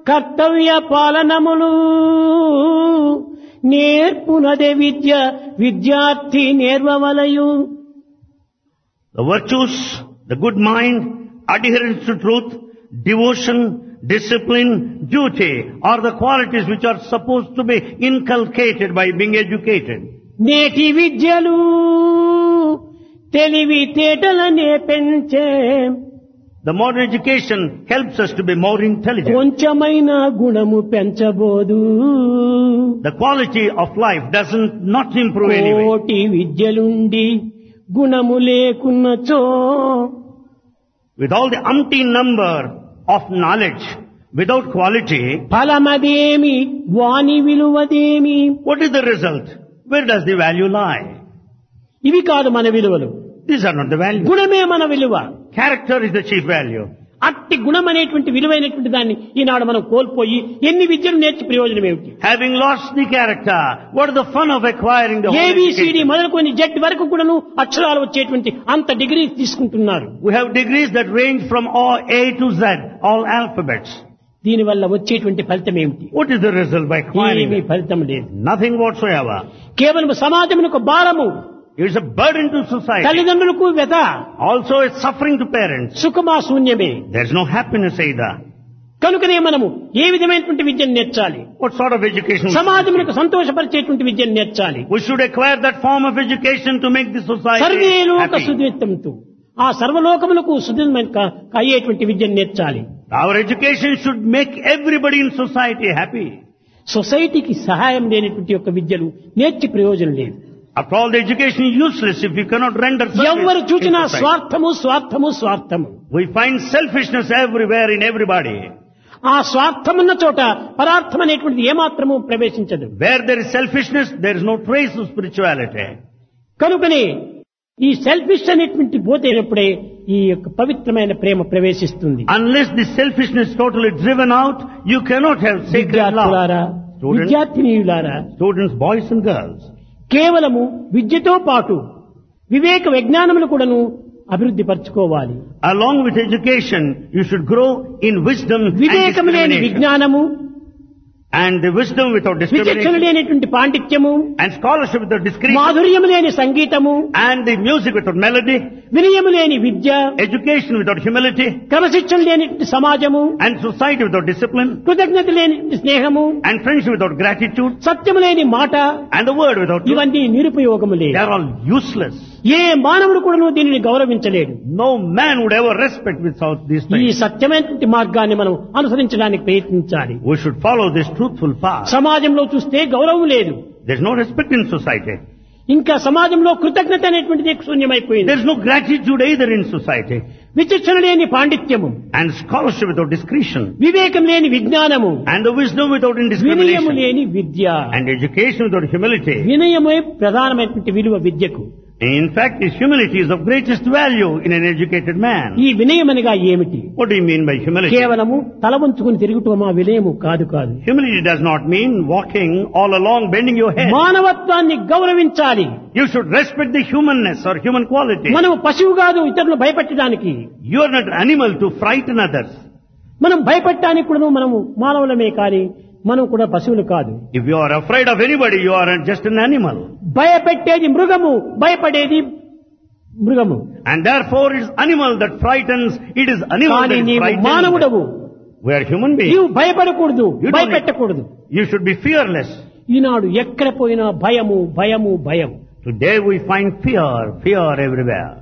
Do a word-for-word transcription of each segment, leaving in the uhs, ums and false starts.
కర్తవ్య పాలనములు నేర్పునదే విద్య విద్యార్థి నేర్వవలయు. The virtues, the good mind, adherence to truth, devotion, discipline, duty are the qualities which are supposed to be inculcated by being educated. నేటి విద్యలు తెలివి తేటలనే పెంచే. The modern education helps us to be more intelligent. కొంచెమైన గుణము పెంచబోదు. The quality of life doesn't not improve anyway. కోటి విద్యలుండి గుణము లేకున్నచో. With all the umpteen number of knowledge, without quality, ఫలమదేమి వాని విలువదేమి. what is the result? Where does the value lie? ఇవి కాదు మన విలువలు. These are not the value. గుణమే మన విలువ. Character is the chief value. అట్టి గుణం అనేటువంటి విలువైనటువంటి దాన్ని ఈనాడు మనం కోల్పోయి ఎన్ని విద్యలు నేర్చి ప్రయోజనం ఏమిటి? Having lost the character, what is the fun of acquiring the whole A B C D education? మొదలుకొని జెడ్ వరకు కూడాను అక్షరాలు వచ్చేటువంటి అంత డిగ్రీ తీసుకుంటున్నారు. We have degrees that range from all A to Z, all alphabets. దీనివల్ల వచ్చేటువంటి ఫలితం ఏమిటి? What is the result by acquiring ఏమీ it? ఫలితం లేదు. Nothing whatsoever. కేవలం సమాజమునకు భారము, It is a burden to society. తల్లిదండ్రులకు వ్యత, Also it's suffering to parents. సుఖమా శూన్యమే. There is no happiness either. కనుకనే మనము ఏ విధమైనటువంటి విద్యను నేర్చాలి? What sort of education? we should సమాజమునకు సంతోషపరిచేటువంటి విద్యను నేర్చాలి. We should acquire that form of education to make the society survey లోక happy. సుదిత్తంతు, ఆ సర్వలోకములకు సుదితమైన అయ్యేటువంటి విద్యను నేర్చాలి. Our education should make everybody in society happy. సొసైటీకి సహాయం లేనటువంటి యొక్క విద్యలు నేర్చి ప్రయోజనం లేదు. After all, the education is useless if you cannot render ఎవరు service చూచినా in society. స్వార్థము స్వార్థము స్వార్థము. We find selfishness everywhere in everybody. ఆ స్వార్థమున్న చోట పరార్థం అనేటువంటిది ఏమాత్రము ప్రవేశించదు. Where there is selfishness, there is no trace of spirituality. కనుకనే ఈ సెల్ఫిష్ అనేటువంటి పోతేనప్పుడే ఈ యొక్క పవిత్రమైన ప్రేమ ప్రవేశిస్తుంది. Unless the selfishness is totally driven out, you cannot have sacred విద్యార్థులారా, love. Students, విద్యార్థినీయులారా, students, boys and girls. కేవలము విద్యతో పాటు వివేక విజ్ఞానములు కూడాను అభివృద్ధి పరచుకోవాలి. Along with education, you should grow in wisdom and వివేకం లేని discrimination. విజ్ఞానము, And the wisdom without విచక్షణ discrimination, లేనటువంటి పాండిత్యము, and scholarship without discretion, మాధుర్యము లేని సంగీతము, and the music without melody, వినయము లేని విద్య, education without humility, క్రమశిక్షణ లేనటువంటి సమాజము, and society without discipline, కృతజ్ఞత లేని స్నేహము, and friendship without gratitude, సత్యము లేని మాట, and the word without truth. ఇవన్నీ నిరుపయోగములే. They are all useless. ఏ మానవుడు కూడాను దీనిని గౌరవించలేడు. No man would ever respect without these ఈ things. సత్యమైనటువంటి మార్గాన్ని మనం అనుసరించడానికి ప్రయత్నించాలి. We should follow this truthful path. సమాజంలో చూస్తే గౌరవం లేదు. There is no respect in society. ఇంకా సమాజంలో కృతజ్ఞత అనేటువంటిది శూన్యమైపోయింది. There is no gratitude either in society. విచక్షణ లేని పాండిత్యము, And scholarship without discretion. వివేకం లేని విజ్ఞానము, And the wisdom without వినయము indiscrimination. లేని విద్య. And education without humility. వినయమే ప్రధానమైనటువంటి విలువ విద్యకు. In fact, his humility is of greatest value in an educated man. ఈ వినయమనగా ఏమిటి? What do you mean by humility? కేవలము తల వంచుకుని తిరుగుటమా వినయము కాదు కాదు. Humility does not mean walking all along bending your head. మానవత్వాన్ని గౌరవించాలి. You should respect the humanness or human quality. మనం పశువు కాదు ఇతరులను భయపెట్టడానికి. You are not animal to frighten others. మనం భయపెట్టడానికి కూడా మనము మానవులమే కానీ మనం కూడా పశువులు కాదు. If you are afraid of anybody, you are just an animal. భయపెట్టేది మృగము, భయపడేది మృగము. And therefore it is animal that frightens, it is animal కానీ that is నీవు frightened. మానవుడవు. We are human beings. నీవు భయపడకూడదు, You don't భయపెట్టకూడదు. You should be fearless. ఈనాడు ఎక్కడ పోయినా భయము భయము భయం. Today we find fear, fear everywhere.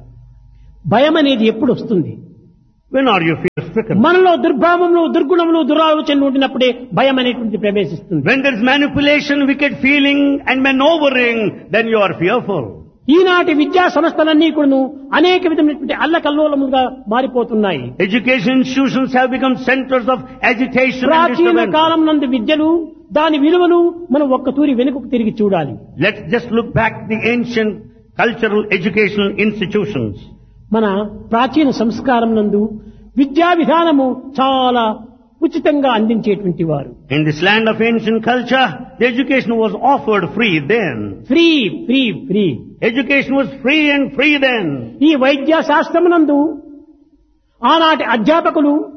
భయం అనేది ఎప్పుడు వస్తుంది? When are you fear stricken? మనలో దుర్భావములు, దుర్గుణములు, దురాలోచనలు ఉండినప్పుడే భయం అనేటువంటి ప్రవేశిస్తుంది. When there is manipulation, wicked feeling and maneuvering, then you are fearful. ఈనాటి విద్యా సంస్థలన్నీ కూడాను అనేక విధమైనటువంటి అల్లకల్లోలముగా మారిపోతున్నాయి. Education institutions have become centers of agitation and ప్రాచీన disturbance. కాలం నందు విద్యలు, దాని విలువలు మనం ఒక్క తూరి వెనుకకు తిరిగి చూడాలి. Let's just look back the ancient cultural educational institutions. మన ప్రాచీన సంస్కారం నందు విద్యా విధానము చాలా ఉచితంగా అందించేటువంటి వారు. In this land of ancient culture, the education was offered free then. Free free free Education was free and free then. ఈ వైద్య శాస్త్రమునందు ఆనాటి అధ్యాపకులు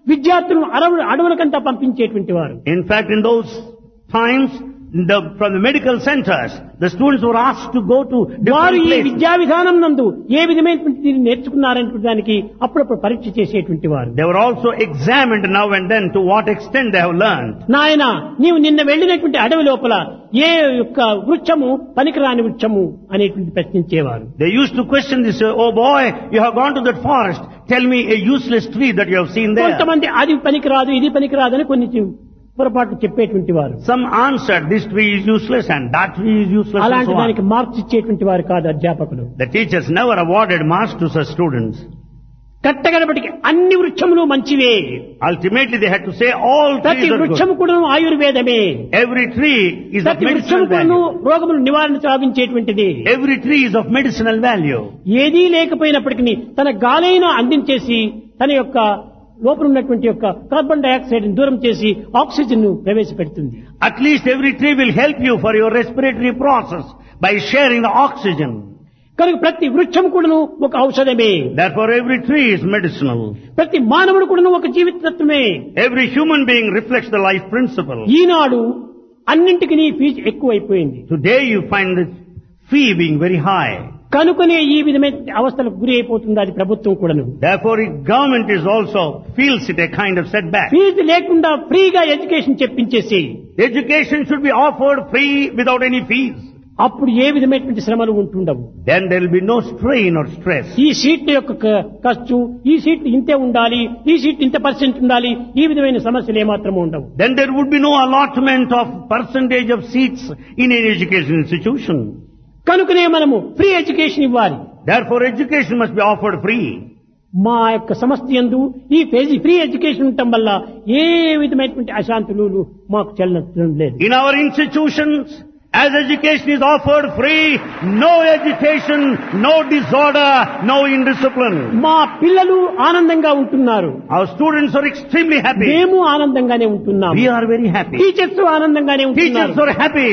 విద్యార్థులను అడవుల అడవులకంతా పంపించేటువంటి వారు. In fact, in those times, the, from the medical centers, the students were asked to go to వారు different ఈ places. విద్యా విధానం నందు ఏ విధమైనటువంటి దీన్ని నేర్చుకున్నారనే దానికి అప్పుడప్పుడు పరీక్ష చేసేటువంటి వారు. They were also examined now and then to what extent they have learned. నాయన నీవు నిన్న వెళ్ళినటువంటి అడవి లోపల ఏ యొక్క వృక్షము పనికిరాని వృక్షము అనేటువంటి ప్రశ్నించేవారు. They used to question this, oh boy, you have gone to that forest, tell me a useless tree that you have seen there. కొంతమంది అది పనికిరాదు ఇది పనికిరాదు అని కొన్ని పొరపాటు చెప్పేటువంటి వారు. Some answered, this tree is useless and that tree is useless and అలాంటి so దానికి on. మార్క్స్ ఇచ్చేటువంటి వారు కాదు అధ్యాపకులు. The teachers never awarded marks to such students. కట్టగడపటికి అన్ని వృక్షములు మంచివే. Ultimately they had to say all ప్రతి trees are వృక్షము good. కూడా ఆయుర్వేదమే. Every tree is of ప్రతి వృక్షము medicinal కూడా value. రోగములు నివారణ సాధించేటువంటిది. Every tree is of medicinal value. ఏదీ లేకపోయినప్పటికీ తన గాలైన అందించేసి తన యొక్క లోపల ఉన్నటువంటి యొక్క కార్బన్ డయాక్సైడ్ దూరం చేసి ఆక్సిజన్ ను ప్రవేశపెడుతుంది. At least every tree will help you for your respiratory process by sharing the oxygen. కనుక ప్రతి వృక్షం కూడాను ఒక ఔషధమే. Therefore every tree is medicinal. ప్రతి మానవుడు కూడాను ఒక జీవితత్వమే. Every human being reflects the life principle. ఈనాడు అన్నింటికి ఫీజు ఎక్కువైపోయింది. Today you find the fee being very high. కనుకనే ఈ విధమైన అవస్థలకు గురి అయిపోతుంది అది ప్రభుత్వం కూడాను. Therefore the government is also feels it a kind of setback. Fee లేకుండా ఫ్రీగా education చెప్పించేసి Education should be offered free without any fees. అప్పుడు ఏ విధమైనటువంటి శ్రమలు ఉంటుండవు. Then there will be no strain or stress. ఈ సీట్ల యొక్క క- ఖర్చు ఈ సీట్లు ఇంతే ఉండాలి ఈ సీట్ ఇంత పర్సెంట్ ఉండాలి ఈ విధమైన సమస్యలు ఏమాత్రము ఉండవు. Then there would be no allotment of percentage of seats in an education institution. కనుకనే మనము ఫ్రీ ఎడ్యుకేషన్ ఇవ్వాలి. Therefore education must be offered free. మా యొక్క సంస్థ యందు ఈ ఫేజీ ఫ్రీ ఎడ్యుకేషన్ ఉండటం వల్ల ఏ విధమైనటువంటి అశాంతులు మాకు చెల్లడం లేదు. In our institutions, as education is offered free, no agitation, no disorder, no indiscipline. మా పిల్లలు ఆనందంగా ఉంటున్నారు. Our students are extremely happy. మేము ఆనందంగానే ఉంటున్నాము. We are very happy. Teachers ఆనందంగానే ఉంటున్నారు. Teachers are happy.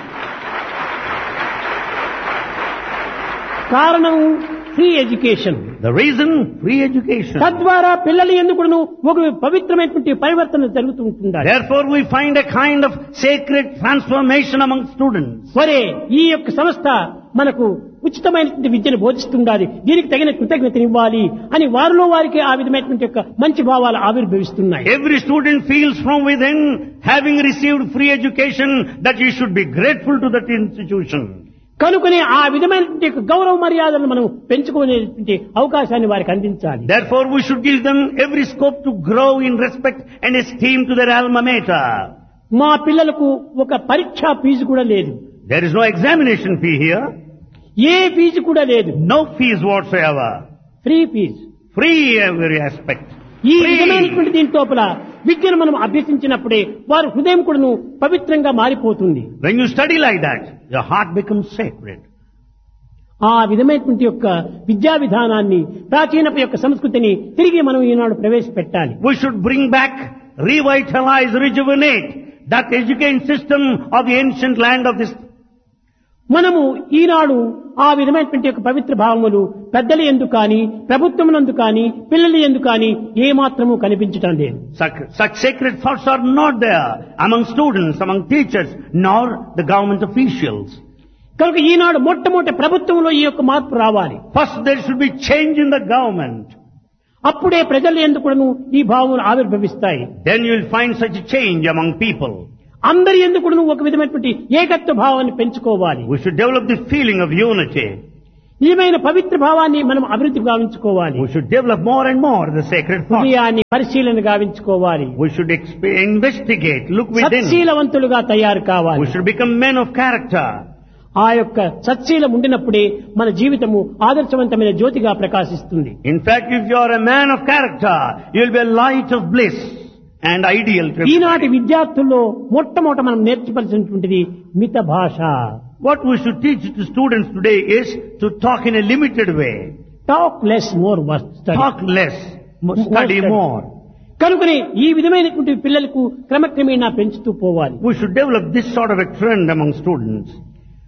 కారణం free education. The reason, free education. తద్వారా పిల్లలు ఎందుకును ఒక పవిత్రమైనటువంటి పరివర్తన జరుగుతూ ఉంటుంది. Therefore we find a kind of sacred transformation among students. సరే ఈ యొక్క సంస్థ మనకు ఉచితమైనటువంటి విద్యను బోధిస్తుండాలి దీనికి తగిన కృతజ్ఞతనివ్వాలి అని వారిలో వారికి ఆ విధమైనటువంటి యొక్క మంచి భావాలు ఆవిర్భవిస్తున్నాయి. Every student feels from within, having received free education, that he should be grateful to that institution. కనుకనే ఆ విధమైనటువంటి యొక్క గౌరవ మర్యాదలను మనం పెంచుకునేటువంటి అవకాశాన్ని వారికి అందించాలి. Therefore we should give them every scope to grow in respect and esteem to their alma mater. మా పిల్లలకు ఒక పరీక్షా ఫీజు కూడా లేదు. There is no examination fee here, A fee కూడా లేదు. no fees whatsoever. Free fee. Free every aspect. ఈ Free. విధమైనటువంటి దీని లోపల విద్యను మనం అభ్యసించినప్పుడే వారి హృదయం కూడాను పవిత్రంగా మారిపోతుంది. When you study like that, your heart becomes sacred. ఆ విధమైనటువంటి యొక్క విద్యా విధానాన్ని ప్రాచీన యొక్క సంస్కృతిని తిరిగి మనం ఈనాడు ప్రవేశపెట్టాలి. We should bring back, revitalize, rejuvenate that education system of the ancient land of this. మనము ఈనాడు ఆ విధమైనటువంటి యొక్క పవిత్ర భావములు పెద్దల యందు కానీ ప్రభుత్వమునందు కానీ పిల్లల యందు కానీ ఏ మాత్రము కనిపించటం లేదు. Such, such sacred thoughts are not there among students, among teachers, nor the government officials. కనుక ఈనాడు మొట్టమొదటి ప్రభుత్వంలో ఈ యొక్క మార్పు రావాలి. First there should be change in the government. అప్పుడే ప్రజల యందు కూడాను ఈ భావములు ఆవిర్భవిస్తాయి. Then you will find such a change among people. అందరి యందు కూడాను ఒక విధమైనటువంటి ఏకత్వ భావాన్ని పెంచుకోవాలి. We should develop the feeling of unity. నిజమైన పవిత్ర భావాన్ని మనం అభివృద్ధి గావించుకోవాలి. We should develop more and more the sacred thought. హృదయాన్ని పరిశీలన గావించుకోవాలి. We should exp- investigate, look within. సత్శీలవంతులుగా తయారు We కావాలి. should become men of character. ఆ యొక్క సత్శీలం ఉండినప్పుడే మన జీవితము ఆదర్శవంతమైన జ్యోతిగా ప్రకాశిస్తుంది. In fact, if you are a man of character, you will be a light of bliss and ideal to everybody. ఈనాటి విద్యార్థుల్లో మొట్టమొదట మనం నేర్చుకోవాల్సినటువంటిది మిత భాష. What we should teach to students today is to talk in a limited way. Talk less more work study. Talk less, mo- study study. more. కనుకనే ఈ విధమైనటువంటి పిల్లలకు క్రమక్రమేణా పెంచుతూ పోవాలి. We should develop this sort of a trend among students.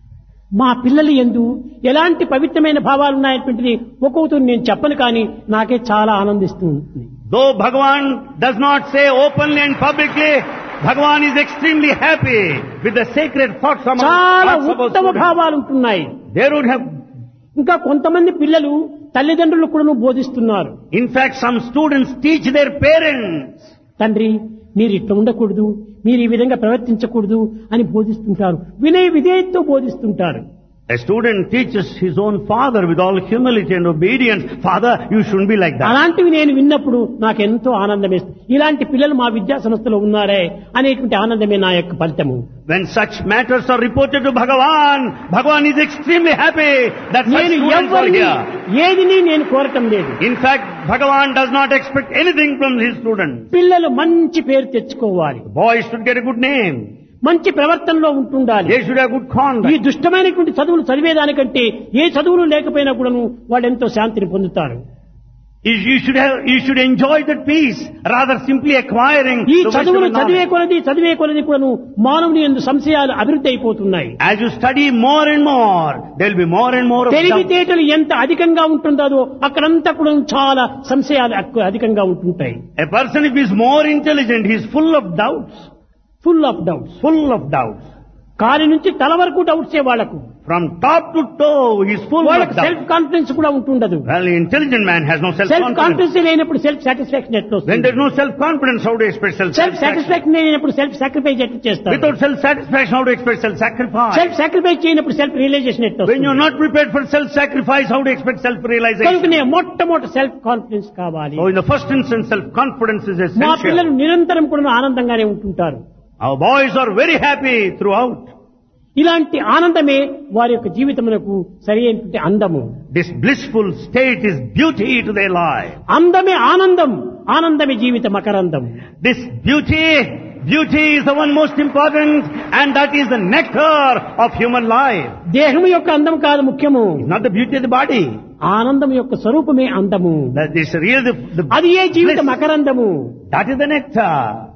మా పిల్లలు యందు ఎలాంటి పవిత్రమైన భావాలు ఉన్నాయనేటువంటిది ఒక్కొక్కరు నేను చెప్పను కానీ నాకే చాలా ఆనందిస్తూ ఉంటుంది. Though Bhagavan does not say openly and publicly, Bhagavan is extremely happy with the sacred thoughts among చాలా thoughts about ఉత్తమ students. భావాలు ఉంటున్నాయి. There would have, ఇంకా కొంతమంది పిల్లలు తల్లిదండ్రులు కూడా బోధిస్తున్నారు. in fact, some students teach their parents. తండ్రి మీరు ఇట్లా ఉండకూడదు, మీరు ఈ విధంగా ప్రవర్తించకూడదు అని బోధిస్తుంటారు. వినయ విధేయతతో బోధిస్తుంటారు. A student teaches his own father with all humility and obedience, Father, you shouldn't be like that. అలాంటివి నేను విన్నప్పుడు నాకు ఎంతో ఆనందం వేస్తుంది. ఇలాంటి పిల్లలు మా విద్యా సంస్థలో ఉన్నారే అనేటువంటి ఆనందమే నా యొక్క ఫలితము. When such matters are reported to Bhagavan, Bhagavan is extremely happy that such నేను students are ఎవరిని here. ఏదిని నేను కోరటం లేదు. In fact, Bhagavan does not expect anything from his students. పిల్లలు మంచి పేరు తెచ్చుకోవాలి, Boys should get a good name. మంచి ప్రవర్తనలో ఉంటుండాలి. They should have good ఈ conduct. దుష్టమైనటువంటి చదువులు చదివేదానికంటే ఏ చదువులు లేకపోయినా కూడాను వాళ్ళు ఎంతో శాంతిని పొందుతారు. You you should have, you should enjoy that peace rather simply acquiring ఈ the చదువులు wisdom and చదివే knowledge. కొలది చదివే కొలది కూడాను మానవుని యందు సంశయాలు అభివృద్ధి అయిపోతున్నాయి. As you study more and more, there will be more and more of doubt. తెలివితేటలు ఎంత అధికంగా ఉంటుందో అక్కడంతా కూడా చాలా సంశయాలు ఎక్కువ అధికంగా ఉంటుంటాయి. A person if he is more intelligent, he is full of doubts. Full of doubts. Full of doubts. కాలి నుంచి తల వరకు డౌట్సే వాళ్లకు. From top to toe, he is full of వాళ్ళకి సెల్ఫ్ doubts. కాన్ఫిడెన్స్ కూడా ఉంటుండదు. Well, the intelligent man has no self self-confidence. Confidence లేనప్పుడు self satisfaction ఎట్లా When వస్తుంది? there is no self-confidence, how do you expect self self-satisfaction? Satisfaction లేనప్పుడు self sacrifice ఎట్లా చేస్తారు? Without self-satisfaction, how do you expect self-sacrifice? Self sacrifice చేయనప్పుడు self realisation ఎట్లా When you వస్తుంది? are not prepared for self-sacrifice, how do you expect self-realization? కనుకనే మొట్టమొదటి self confidence కావాలి. So in the first instance, self-confidence is మా పిల్లలు essential. నిరంతరం కూడా ఆనందంగానే ఉంటుంటారు. Our boys are very happy throughout. ఇలాంటి ఆనందమే వారి యొక్క జీవితమునకు సరి అయినటువంటి అందము. This blissful state is beauty to their life. అందమే ఆనందం, ఆనందమే జీవిత మకరందం. This beauty, beauty is the one most important, and that is the nectar of human life. దేహము యొక్క అందం కాదు ముఖ్యము, It's not the beauty of the body. ఆనందం యొక్క స్వరూపమే అందము. That is really the, the అది ఏ జీవిత bliss. మకరందము. That is the nectar.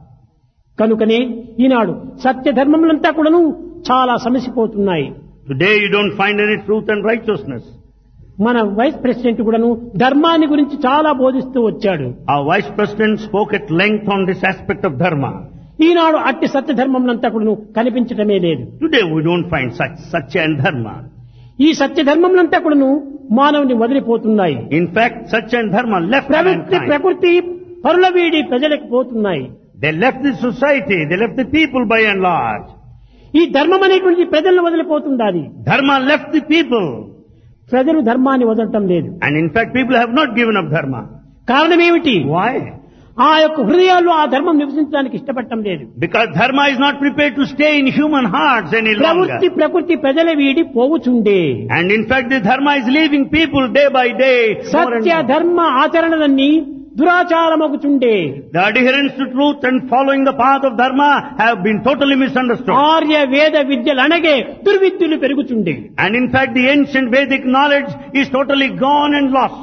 కనుకనే ఈనాడు సత్య ధర్మములంతా కూడాను చాలా సమసిపోతున్నాయి. Today you don't find any truth and righteousness. మన వైస్ ప్రెసిడెంట్ కూడాను ధర్మాన్ని గురించి చాలా బోధిస్తూ వచ్చాడు. Our vice president spoke at length on this aspect of dharma. ఈనాడు అట్టి సత్య ధర్మములంతా కూడాను కనిపించటమే లేదు. Today we don't find such satya and dharma. ఈ సత్య ధర్మములంతా కూడాను మానవుని వదిలిపోతున్నాయి. In fact, satya and dharma left ప్రవృత్తి mankind. ప్రకృతి పరుల వీడి ప్రజలకు పోతున్నాయి. They left the society, they left the people by and large. ఈ ధర్మం అనేటువంటి ప్రజలను వదిలిపోతుండాలి. Dharma left the people. ప్రజలు ధర్మాన్ని వదలటం లేదు. And in fact, people have not given up dharma. కారణం ఏమిటి? Why? ఆ యొక్క హృదయాల్లో ఆ ధర్మం నివసించడానికి ఇష్టపడటం లేదు. Because dharma is not prepared to stay in human hearts any ప్రవృత్తి longer. ప్రకృతి ప్రజల వీడి పోవుచుండే. And in fact, the dharma is leaving people day by day. more and Satya more. ధర్మ ఆచరణలన్నీ దురాచారమగుచుండే. The adherence to truth and following the path of dharma have been totally misunderstood. Arya వేద విద్యలు అనగే దుర్విద్యులు పెరుగుచుండే. And in fact, the ancient Vedic knowledge is totally gone and lost.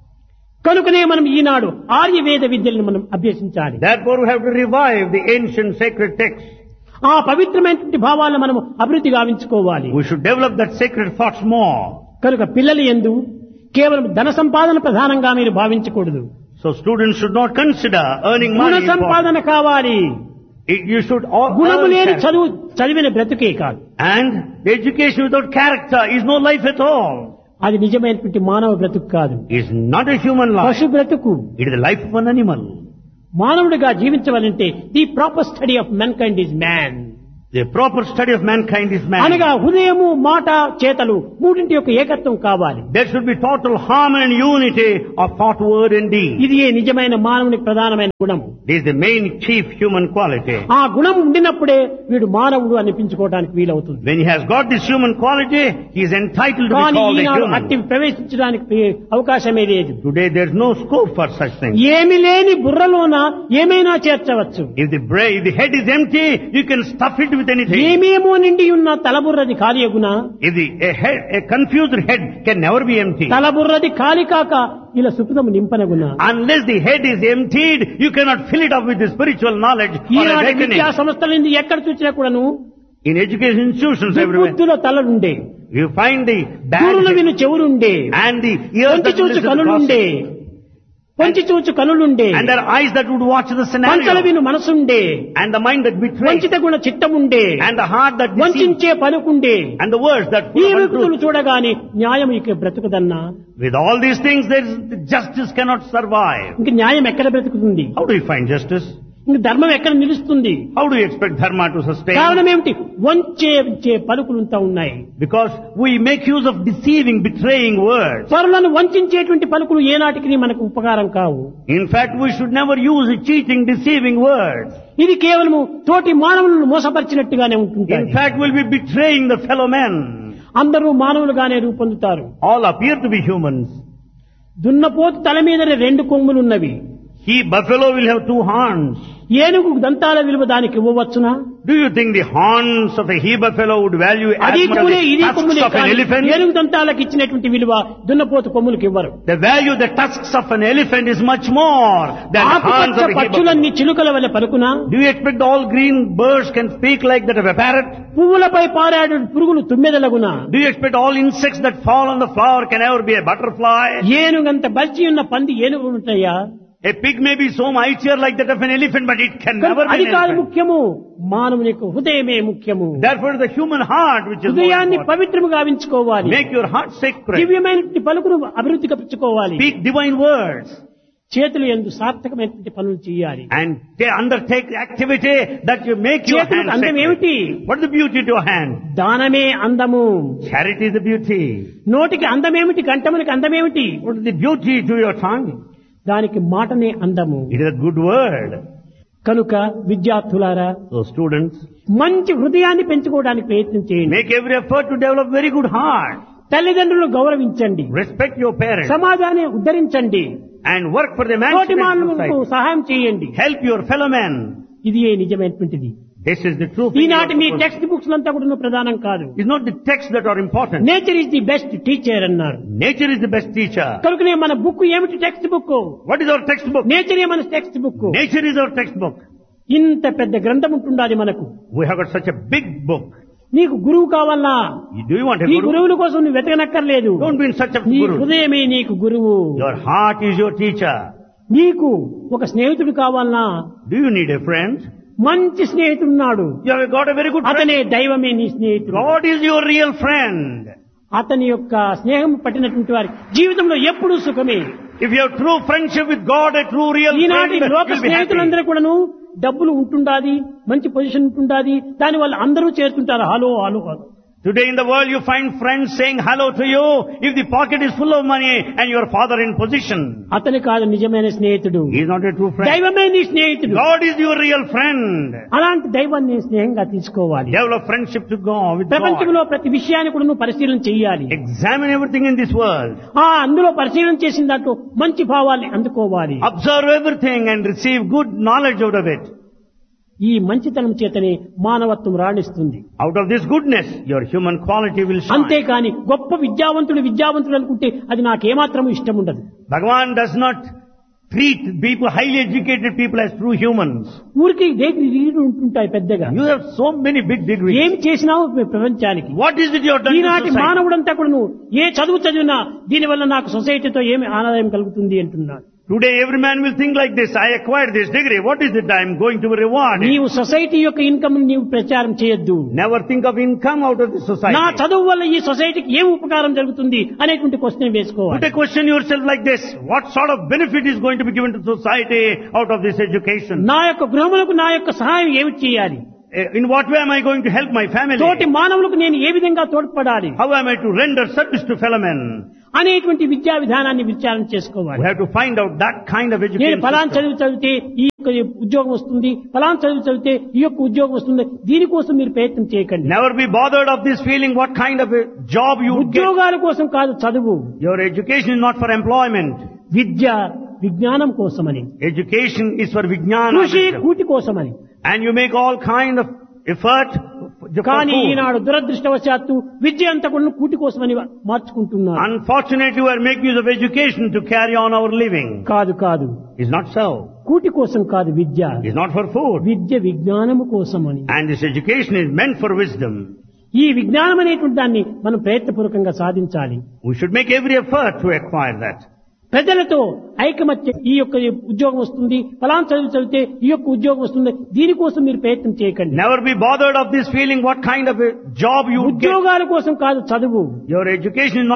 కనుకనే మనం ఈనాడు ఆర్య వేద విద్యలను మనం అభ్యసించాలి. Therefore, we have to revive the ancient sacred texts. ఆ పవిత్రమైనటువంటి భావాలను మనం అభివృద్ధి గావించుకోవాలి. We should develop that sacred thoughts more. కనుక పిల్లలు యందు కేవలం ధన సంపాదన ప్రధానంగా మీరు భావించకూడదు. So students should not consider earning Guna money important. సంపాదన కావాలి. It- You should all గుణము earn లేని character. చదువు చదివిన బ్రతుకే కాదు. And the education without character is no life at all. అది నిజమైనటువంటి మానవ బ్రతుకు కాదు, It is not a human life. పశు బ్రతుకు. It is the life of an animal. మానవుడిగా జీవించవాలంటే the proper study of men kind is man. The proper study of mankind is man. అనగా హృదయము మాట చేతలు మూడింటి యొక్క ఏకత్వం కావాలి. There should be total harmony and unity of thought, word and deed. ఇది ఏ నిజమైన మానవునికి ప్రధానమైన గుణము. This is the main chief human quality. ఆ గుణం ఉండినప్పుడే వీడు మానవుడు అనిపించుకోవడానికి వీలవుతుంది. When he has got this human quality, he is entitled to be కానీ called a ఈనాడు అట్టి human. ప్రవేశించడానికి అవకాశమే లేదు. Today there is no scope for such things. ఏమి లేని బుర్రలోన ఏమైనా చేర్చవచ్చు. If the brain, if the head is empty, you can stuff it with anything. ఏమేమో నిండి ఉన్న తలబుర్రది ఖాళీ అగునా? If the, a, head, a confused head can never be empty. తలబుర్రది ఖాళీ కాక ఇలా సుఖము నింపనగునా? Unless the head is emptied, you cannot fill it up with the spiritual knowledge or ఈనాటి awakening. విద్యా సంస్థల నుండి ఎక్కడ చూసినా కూడాను In education institutions everywhere, దుర్బుద్ధిలో తలలుండే You find the దూరులు bad విను చెవులుండే, and the ears పొంచి that will చూచు listen to కనులుండే, gossip. పొంచి చూచు కనులుండే, And there are eyes that would watch the పంచల scenario. విను మనసుండే, And the mind that betrays. వంచిత Guna చిత్తముండే, And the heart that deceives. వంచించే పలుకుండే. And the words that ఈ full of వికృతులు untruth. చూడగానే న్యాయం ఇక బ్రతుకుదన్నా, With all these things, there is, justice cannot survive. ఇంక న్యాయం ఎక్కడ బ్రతుకుతుంది? How do you find justice? ఇంక ధర్మం ఎక్కడ నిలుస్తుంది? How do you expect dharma to sustain? కారణం ఏమిటి? వంచే వంచే పలుకులుంతా ఉన్నాయి. Because we make use of deceiving, betraying words. పరులను వంచేటువంటి పలుకులు ఏనాటికి మనకు ఉపకారం కావు. In fact, we should never use cheating, deceiving words. ఇది కేవలము తోటి మానవులను మోసపరిచినట్టుగానే In ఉంటుంది. fact, we'll be betraying the fellow men. అందరూ మానవులుగానే రూపొందుతారు. All appear to be humans. దున్నపోతు తల మీద రెండు కొమ్ములున్నవి. He, buffalo, will have two horns. ఏనుగు దంతాల విలువ దానికి ఇవ్వవచ్చునా? Do you think the horns of a he buffalo would value as అది much as కొమ్ములే ఇది the tusks కొమ్ములే of an కానీ elephant? ఏనుగు దంతాలకు ఇచ్చినటువంటి విలువ దున్నపోతు కొమ్ములకు ఇవ్వరు. The value of the tusks of an elephant is much more than the horns ఆకుపచ్చ of a he buffalo. పక్షులన్నీ చిలుకల వల్ల పలుకునా? Do you expect all green birds can speak like that of a parrot? పువ్వులపై పారాడు పురుగులు తుమ్మెదలగునా? Do you expect all insects that fall on the flower can ever be a butterfly? ఏనుగంత బలిచి ఉన్న పంది ఏనుగు ఉంటాయా? A pig may be so mightier like that of an elephant, but it can never be అది an కాదు elephant. ముఖ్యము, మానవునికి హృదయమే ముఖ్యము. Therefore, the human heart, which is more హృదయాన్ని important. పవిత్రము గావించుకోవాలి. Make your heart sacred. దివ్యమైనటువంటి పలుకును అభివృద్ధి కపించుకోవాలి. Speak divine words. చేతులు ఎందు సార్థకమైనటువంటి పనులు చేయాలి. And ta- undertake activity that you make your చేతులకు hand అందం sacred. ఏమిటి? What is the beauty to your hand? దానమే అందము. Charity is the beauty. నోటికి అందమేమిటి? కంఠమునికి అందమేమిటి? What is the beauty to your tongue? దానికి మాటనే అందము. It is a good word. కనుక విద్యార్థులారా, So students, మంచి హృదయాన్ని పెంచుకోవడానికి ప్రయత్నం చేయండి. make every effort to develop very good heart. తల్లిదండ్రులను గౌరవించండి. Respect your parents. సమాజాన్ని ఉద్ధరించండి. And work for the తోటి emancipation మానవులకు society. సహాయం చేయండి. Help your fellow men. ఇది ఏ నిజమైనటువంటిది. This is the true thing. ఈనాటి మీ you are supposed- text books అంతా కూడా ప్రధానం కాదు. It's not the texts that are important. Nature is the best teacher అన్నారు. Nature is the best teacher. కనుకనే మన book ఏమిటి? Text book. What is our textbook? Nature ఏ మన text book. Nature is our textbook. ఇంత పెద్ద గ్రంథం ఉంటుండాలి మనకు. We have got such a big book. నీకు గురువు కావాలా? Do you want a ఈ guru? గురువుల కోసం నువ్వు వెతకనక్కర్లేదు. Don't be in search of నీ guru. హృదయమే నీకు గురువు. Your heart is your teacher. నీకు ఒక స్నేహితుడు కావాలనా? Do you need a friend? మంచి స్నేహితుడున్నాడు. You have got a very good friend. అతనే దైవమే నీ స్నేహితుడు. God is your real friend. అతని యొక్క స్నేహం పట్టినటువంటి వారి జీవితంలో ఎప్పుడూ సుఖమే. If you have true friendship with God, a true real ఈనాటి friend, లోక you'll be happy. స్నేహితులందరూ కూడాను డబ్బులు ఉంటుండాది, మంచి పొజిషన్ ఉంటుండాది, దాని వల్ల అందరూ చేరుతుంటారు. Hello hello hello. Today in the world you find friends saying hello to you if the pocket is full of money and your father in position. అతని కాదు నిజమైన స్నేహితుడు. He is not a true friend. దైవమే నీ స్నేహితుడు. God is your real friend. అలాంటి దైవాన్ని స్నేహంగా తీసుకోవాలి. Develop friendship to God with God. ప్రపంచంలో ప్రతి విషయాన్ని కూడా నువ్వు పరిశీలన చేయాలి. Examine everything in this world. ఆ అందులో పరిశీలన చేసిన దాంట్లో మంచి భావాన్ని అందుకోవాలి. Observe everything and receive good knowledge out of it. ఈ మంచితనం చేతనే మానవత్వం రాణిస్తుంది. Out of this goodness, your human quality will shine. అంతేకాని గొప్ప విద్యావంతుడు విద్యావంతుడు అనుకుంటే అది నాకేమాత్రం ఇష్టం ఉండదు. Bhagavan does not treat people, highly educated people as true humans. ఊరికి డిగ్రీలు ఉంటుంటాయి పెద్దగా. You have so many big degrees. ఏం చేసినావు ప్రపంచానికి? What is it you have done to ఈనాటి society? మానవుడంతా కూడా నువ్వు ఏ చదువు చదివినా దీనివల్ల నాకు సొసైటీతో ఏమి ఆదాయం కలుగుతుంది అంటున్నాడు. Today every man will think like this. I acquired this degree. What is it I am going to be rewarded? నీవు సొసైటీ యొక్క ఇన్కమ్ నీవు ప్రచారం చేయొద్దు. Never think of income out of the society. నా చదువు వల్ల ఈ సొసైటీకి ఏం ఉపకారం జరుగుతుంది అనేటువంటి క్వశ్చన్ వేసుకోవాలి. Put a question yourself like this. What sort of benefit is going to be given to society out of this education? నా యొక్క గృహములకు నా యొక్క సహాయం ఏమి చేయాలి? In what way am I going to help my family? తోటి మానవులకు నేను ఏ విధంగా తోడ్పడాలి How am I to render service to fellow men? అనేటువంటి విద్యా విధానాన్ని విచారణ We చేసుకోవాలి. have to find out that kind of నేను education. ఫలాన్ system. చదువు చదివితే ఈ యొక్క ఉద్యోగం వస్తుంది, ఫలాన్ చదువు చదివితే ఈ యొక్క ఉద్యోగం వస్తుంది, దీనికోసం మీరు ప్రయత్నం చేయకండి. Never be bothered of this feeling what kind of a job you would get. ఉద్యోగాల కోసం కాదు చదువు. Your education is not for employment. విద్య విజ్ఞానం కోసమని, Education is for vijnana. కృషి wisdom. కూటి కోసమని. And you make all kind of effort for కానీ food. ఈనాడు దురదృష్టవశాత్తు విద్య అంతా కూడా కూటి కోసమని మార్చుకుంటున్నారు. Unfortunately, we are making use of education to carry on our living. కాదు కాదు, It's not so. కూటి కోసం కాదు విద్య. It's not for food. విద్య విజ్ఞానము కోసమని. And this education is meant for wisdom. ఈ విజ్ఞానం అనేటువంటి దాన్ని మనం ప్రయత్నపూర్వకంగా సాధించాలి. We should make every effort to acquire that. ప్రజలతో ఐకమత్య ఈ యొక్క ఉద్యోగం వస్తుంది, ఫలానా చదువు చదివితే ఈ యొక్క ఉద్యోగం వస్తుంది, దీనికోసం మీరు ప్రయత్నం చేయకండి. Never be bothered of this feeling what kind of a job you get. ఉద్యోగాల కోసం కాదు చదువు. Your education is